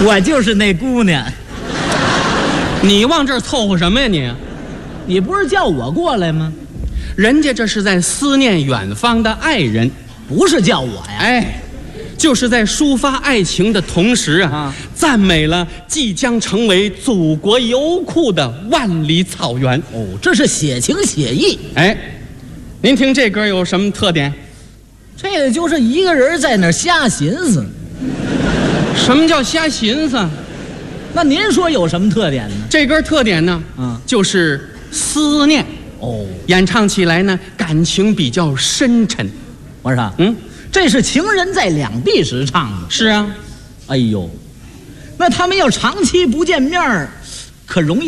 我就是那姑娘。 你往这儿凑合什么呀你？ 你不是叫我过来吗？ 人家这是在思念远方的爱人， 不是叫我呀。 哎，就是在抒发爱情的同时啊，赞美了即将成为祖国油库的万里草原。 哦，这是写情写意。 哎，您听这歌有什么特点？ 这个就是一个人在那儿瞎寻思。 什么叫瞎寻思？ 那您说有什么特点呢？ 这歌特点呢，就是思念。 哦， 演唱起来呢，感情比较深沉。 我说，这是情人在两地时唱的。 是啊。 哎呦，那他们要长期不见面，可容易